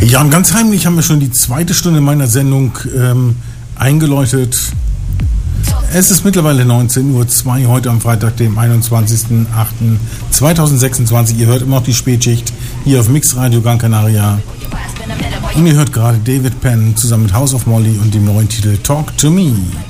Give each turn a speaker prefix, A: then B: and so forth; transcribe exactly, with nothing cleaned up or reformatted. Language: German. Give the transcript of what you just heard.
A: Ja, und ganz heimlich haben wir schon die zweite Stunde meiner Sendung ähm, eingeläutet. Es ist mittlerweile neunzehn Uhr zwei, heute am Freitag, dem einundzwanzigsten achten zweitausendsechsundzwanzig. Ihr hört immer noch die Spätschicht hier auf Mix Radio Gran Canaria. Und ihr hört gerade David Penn zusammen mit House of Molly und dem neuen Titel Talk to Me.